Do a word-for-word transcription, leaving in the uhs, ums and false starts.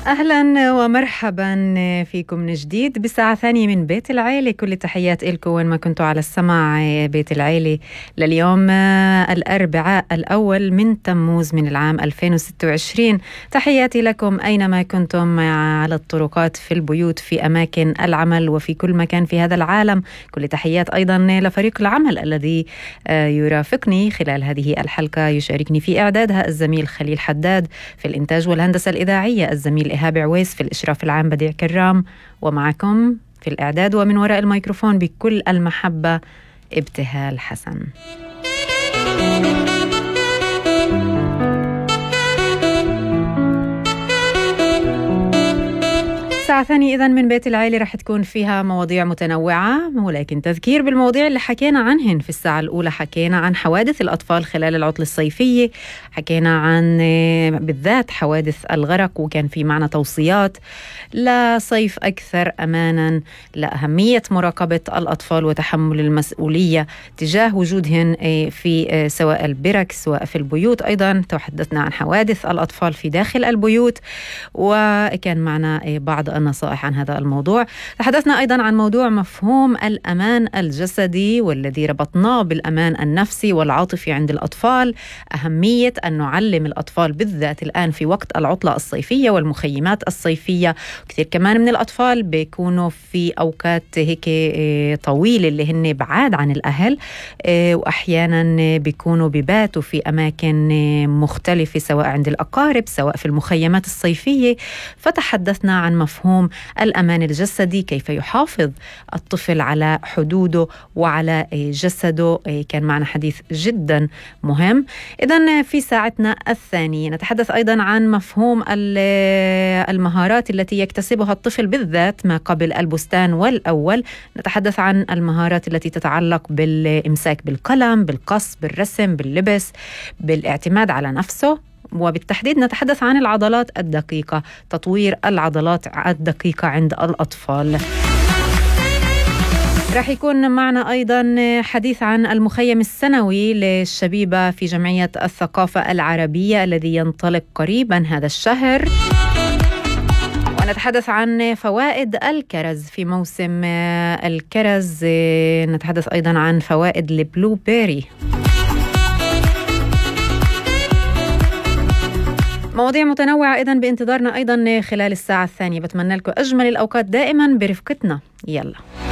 أهلا ومرحبا فيكم من جديد بساعة ثانية من بيت العيلة. كل تحيات إلكم وين ما كنتوا على السمع. بيت العيلة لليوم الأربعاء الأول من تموز من العام ألفين وستة وعشرين. تحياتي لكم أينما كنتم على الطرقات، في البيوت، في أماكن العمل وفي كل مكان في هذا العالم. كل تحيات أيضا لفريق العمل الذي يرافقني خلال هذه الحلقة. يشاركني في إعدادها الزميل خليل حداد، في الإنتاج والهندسة الإذاعية الزميل إيهاب عويس، في الإشراف العام بديع كرام، ومعكم في الإعداد ومن وراء الميكروفون بكل المحبة ابتهال حسن. ساعة ثانية إذن من بيت العيلة رح تكون فيها مواضيع متنوعة، ولكن تذكير بالمواضيع اللي حكينا عنهن في الساعة الأولى. حكينا عن حوادث الأطفال خلال العطلة الصيفية، حكينا عن بالذات حوادث الغرق، وكان في معنا توصيات لصيف أكثر أمانا، لأهمية مراقبة الأطفال وتحمل المسؤولية تجاه وجودهن في سواء البرك سواء في البيوت. أيضا تحدثنا عن حوادث الأطفال في داخل البيوت، وكان معنا بعض النصائح عن هذا الموضوع. تحدثنا أيضا عن موضوع مفهوم الأمان الجسدي، والذي ربطناه بالأمان النفسي والعاطفي عند الأطفال. أهمية أن نعلم الأطفال بالذات الآن في وقت العطلة الصيفية والمخيمات الصيفية. كثير كمان من الأطفال بيكونوا في أوقات هيك طويلة اللي هن بعاد عن الأهل، وأحيانا بيكونوا بباتوا في أماكن مختلفة سواء عند الأقارب سواء في المخيمات الصيفية. فتحدثنا عن مفهوم الأمان الجسدي، كيف يحافظ الطفل على حدوده وعلى جسده. كان معنا حديث جدا مهم. إذن في ساعتنا الثانية نتحدث أيضا عن مفهوم المهارات التي يكتسبها الطفل بالذات ما قبل البستان والأول. نتحدث عن المهارات التي تتعلق بالإمساك بالقلم، بالقص، بالرسم، باللبس، بالاعتماد على نفسه، وبالتحديد نتحدث عن العضلات الدقيقة، تطوير العضلات الدقيقة عند الأطفال. راح يكون معنا أيضا حديث عن المخيم السنوي للشبيبة في جمعية الثقافة العربية الذي ينطلق قريبا هذا الشهر. ونتحدث عن فوائد الكرز في موسم الكرز. نتحدث أيضا عن فوائد البلو بيري. مواضيع متنوعة إذن بانتظارنا أيضا خلال الساعة الثانية. بتمنى لكم أجمل الأوقات دائما برفقتنا. يلا